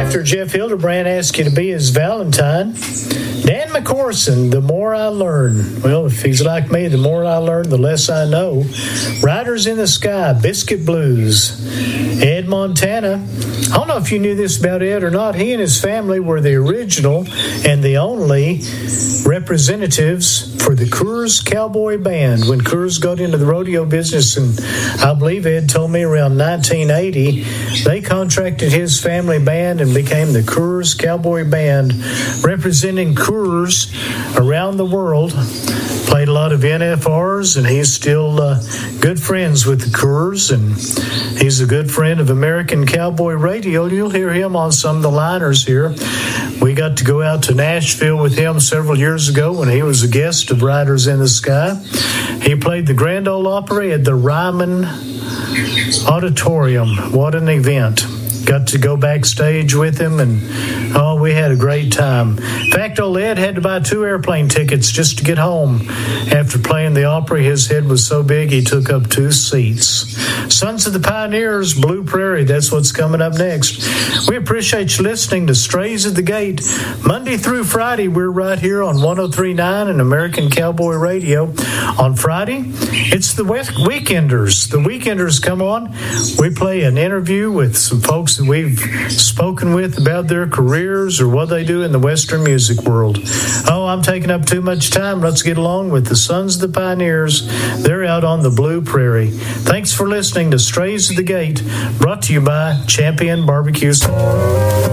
Dr. Jeff Hildebrand asked you to be his Valentine. Dan McCorson, The More I Learn. Well, if he's like me, the more I learn, the less I know. Riders in the Sky, Biscuit Blues. Ed Montana. I don't know if you knew this about Ed or not. He and his family were the original and the only representatives for the Coors Cowboy Band. When Coors got into the rodeo business, and I believe Ed told me around 1980, they contracted his family band and became the Coors Cowboy Band, representing Coors around the world. Played a lot of NFRs, and he's still good friends with the Coors, and he's a good friend of American Cowboy Radio. You'll hear him on some of the liners here. We got to go out to Nashville with him several years ago when he was a guest of Riders in the Sky. He played the Grand Ole Opry at the Ryman Auditorium. What an event. Got to go backstage with him, and we had a great time. In fact, old Ed had to buy 2 airplane tickets just to get home. After playing the Opry, his head was so big he took up 2 seats. Sons of the Pioneers, Blue Prairie, that's what's coming up next. We appreciate you listening to Strays at the Gate. Monday through Friday, we're right here on 103.9 and American Cowboy Radio. On Friday, it's the Weekenders. The Weekenders come on. We play an interview with some folks that we've spoken with about their careers or what they do in the Western music world. I'm taking up too much time. Let's get along with the Sons of the Pioneers. They're out on the Blue Prairie. Thanks for listening to Strays at the Gate, brought to you by Champion Barbecue.